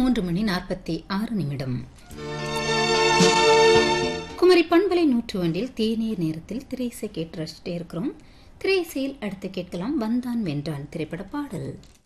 3:46 குமரி பண்பலை 101 தேநீர் நேரத்தில் திரைசை கேட்டு ரசிச்சிட்டே இருக்கிறோம். திரைசையில் அடுத்து கேட்கலாம் வந்தான் வென்றான் திரைப்பட பாடல்.